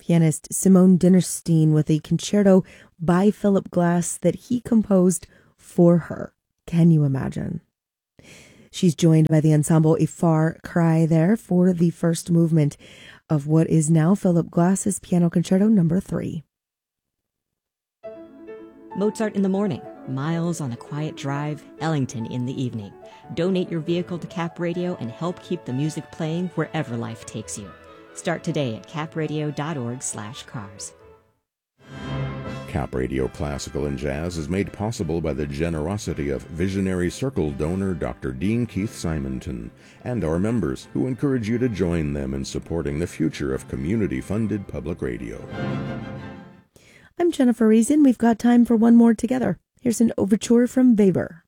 pianist Simone Dinnerstein with a concerto by Philip Glass that he composed for her. Can you imagine? She's joined by the ensemble A Far Cry there for the first movement of what is now Philip Glass's Piano Concerto No. 3. Mozart in the morning, Miles on a quiet drive, Ellington in the evening. Donate your vehicle to Cap Radio and help keep the music playing wherever life takes you. Start today at capradio.org/cars. Cap Radio Classical and Jazz is made possible by the generosity of Visionary Circle donor Dr. Dean Keith Simonton and our members, who encourage you to join them in supporting the future of community-funded public radio. I'm Jennifer Reason. We've got time for one more together. Here's an overture from Weber.